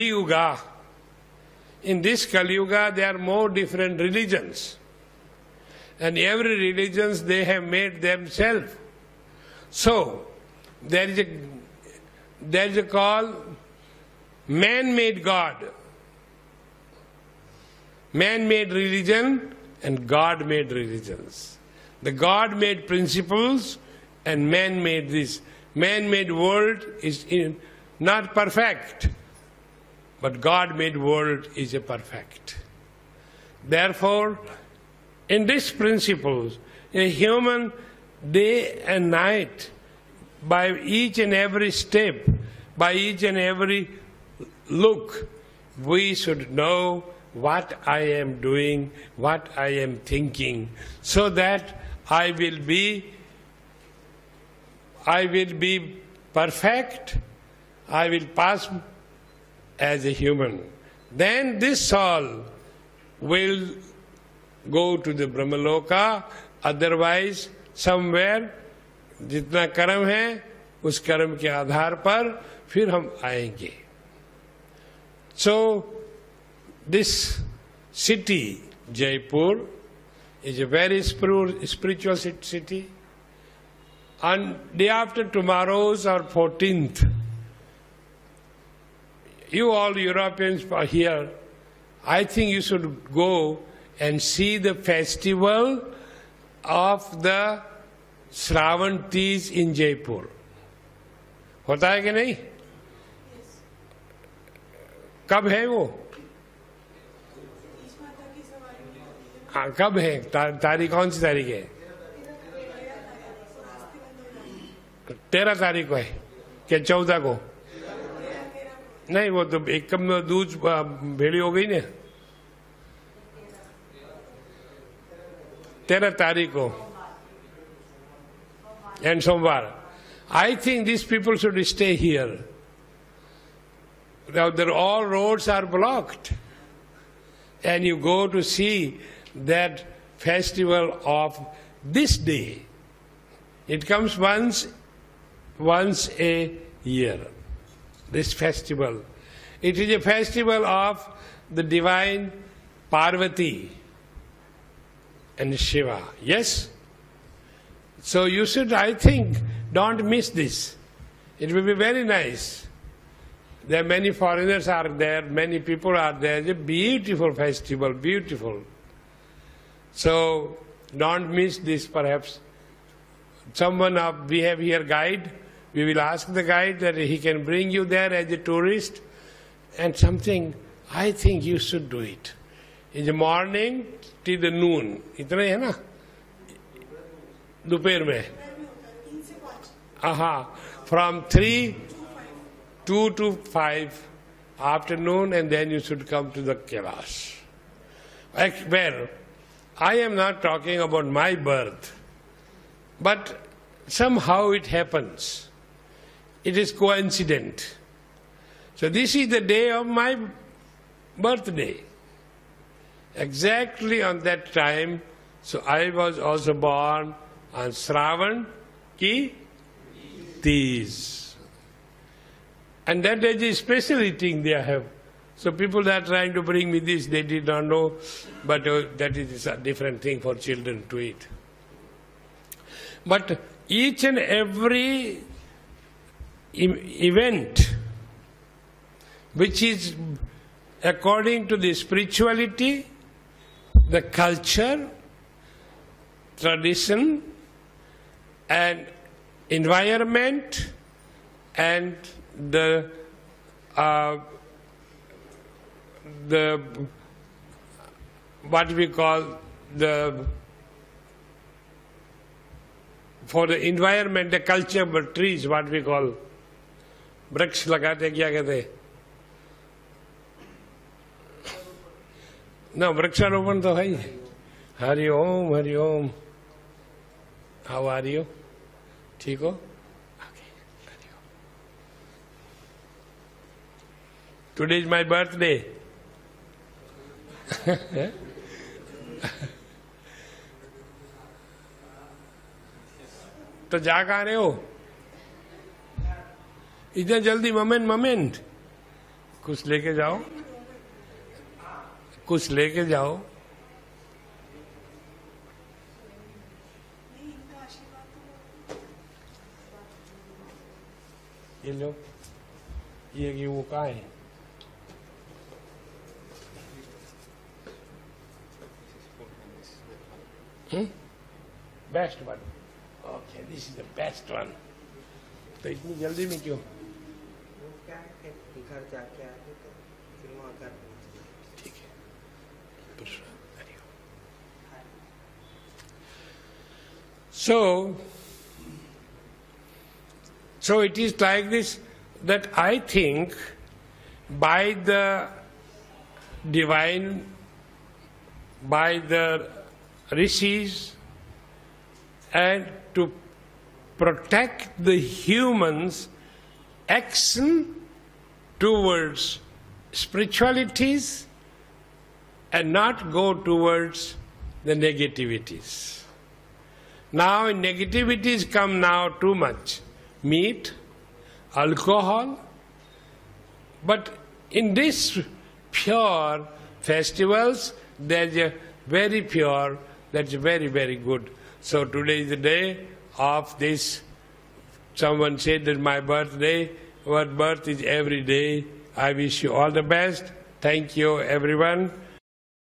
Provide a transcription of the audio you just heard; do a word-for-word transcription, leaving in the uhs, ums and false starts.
Yuga. In this Kali Yuga, there are more different religions. And every religions they have made themselves. So, there is a, there is a call, man-made God. Man-made religion and God-made religions. The God-made principles and man-made this. Man-made world is in, not perfect, but God-made world is a perfect. Therefore, in these principles, a human day and night, by each and every step, by each and every look, we should know what I am doing, what I am thinking, so that I will be, I will be perfect, I will pass as a human. Then this soul will go to the Brahmaloka, otherwise somewhere जितना कर्म है उस कर्म के आधार पर फिर हम आएंगे. So this city, Jaipur, is a very spiritual city. On day after tomorrow's or fourteenth, you all Europeans are here, I think you should go and see the festival of the Shravan Teej in Jaipur. होता है कि नहीं? कब है वो? हाँ, कब है? तारीख कौन सी तारीख है? तेरह तारीख को है क्या? चौदह को नहीं, वो तो एक कम दूध भेड़ी हो गई ना. तेरह तारीख को and Somvar. I think these people should stay here. Now, all roads are blocked. And you go to see that festival of this day. It comes once, once a year, this festival. It is a festival of the divine Parvati and Shiva. Yes? So you should, I think, don't miss this. It will be very nice. There are many foreigners are there, many people are there. It's a beautiful festival, beautiful. So don't miss this perhaps. Someone, uh, we have here guide. We will ask the guide that he can bring you there as a tourist. And something, I think you should do it. In the morning till the noon. इतना है ना? दोपहर में. Aha. From three, two to five afternoon, and then you should come to the Kailash. Well, I am not talking about my birth, but somehow it happens. It is coincident. So this is the day of my birthday. Exactly on that time, so I was also born on Shravan ki Teej. And that is a special eating they have. So people that are trying to bring me this, they did not know, but uh, that is a different thing for children to eat. But each and every event which is according to the spirituality, the culture, tradition, and environment, and the uh, the what we call the for the environment, the culture of trees, what we call वृक्ष लगाते क्या कहते ना वृक्षारोपण तो है ही. हरि ओम हरि ओम. How are you? ठीक हो? Today is my birthday. तो जा कहाँ रहे हो? इतना जल्दी मोमेंट मोमेंट कुछ लेके जाओ, कुछ लेके जाओ। ये लो, ये कि वो कहाँ है? Hmm? Best one. Okay, this is the best one. तो इतनी जल्दी में क्यों? क्या है कि घर जाके आके तो फिर वहाँ कर ठीक है। दूसरा करियो। So, so it is like this that I think by the divine, by the rishis, and to protect the humans' action towards spiritualities and not go towards the negativities. Now negativities come now too much. Meat, alcohol, but in this pure festivals, there's a very pure, that's very, very good. So today is the day of this. Someone said that my birthday, what birth is every day. I wish you all the best. Thank you, everyone.